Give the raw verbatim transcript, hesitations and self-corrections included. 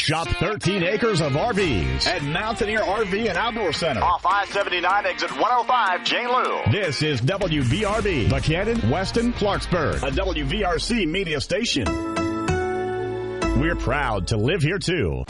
Shop thirteen acres of R Vs at Mountaineer R V and Outdoor Center. Off I seventy-nine, exit one oh five, Jane Lou. This is W V R B, Buchanan, Weston, Clarksburg, a W V R C media station. We're proud to live here, too.